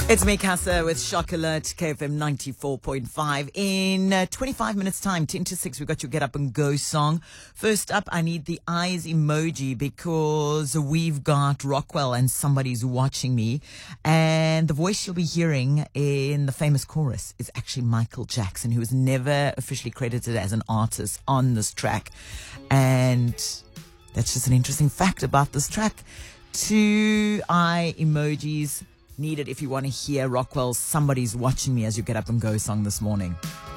It's me, Casa, with Shock Alert, KFM 94.5. In 25 minutes' time, 10 to 6, we've got your Get Up and Go song. First up, I need the eyes emoji because we've got Rockwell and Somebody's Watching Me. And the voice you'll be hearing in the famous chorus is actually Michael Jackson, who was never officially credited as an artist on this track. And that's just an interesting fact about this track. 2 eye emojis needed if you want to hear Rockwell's Somebody's Watching Me as you Get Up and Go song this morning.